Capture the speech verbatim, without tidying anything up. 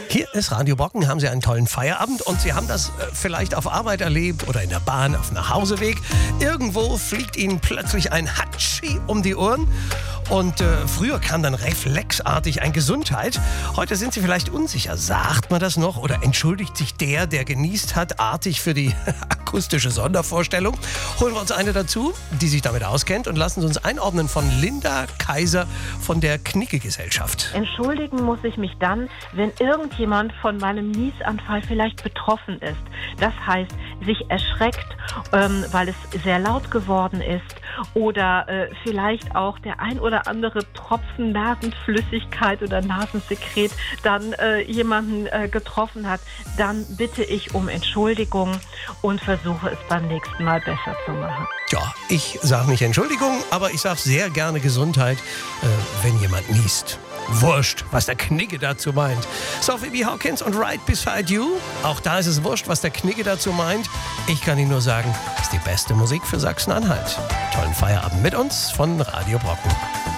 Hier ist Radio Brocken, haben Sie einen tollen Feierabend und Sie haben das äh, vielleicht auf Arbeit erlebt oder in der Bahn auf dem Nachhauseweg. Irgendwo fliegt Ihnen plötzlich ein Hatschi um die Ohren und äh, früher kam dann reflexartig ein Gesundheit. Heute sind Sie vielleicht unsicher, sagt man das noch oder entschuldigt sich der, der genießt hat, artig für die akustische Sondervorstellung? Holen wir uns eine dazu, die sich damit auskennt und lassen Sie uns einordnen von Linda Kaiser von der Knicke-Gesellschaft. Entschuldigen muss ich mich dann, wenn irgendjemand von meinem Niesanfall vielleicht betroffen ist. Das heißt, sich erschreckt, ähm, weil es sehr laut geworden ist oder äh, vielleicht auch der ein oder andere Tropfen Nasenflüssigkeit oder Nasensekret dann äh, jemanden äh, getroffen hat. Dann bitte ich um Entschuldigung und versuche es beim nächsten Mal besser zu machen. Ja, ich sage nicht Entschuldigung, aber ich sage sehr gerne Gesundheit, äh, wenn jemand niest. Wurscht, was der Knicke dazu meint. Sophie B. Hawkins und Right Beside You. Auch da ist es wurscht, was der Knicke dazu meint. Ich kann Ihnen nur sagen, ist die beste Musik für Sachsen-Anhalt. Tollen Feierabend mit uns von Radio Brocken.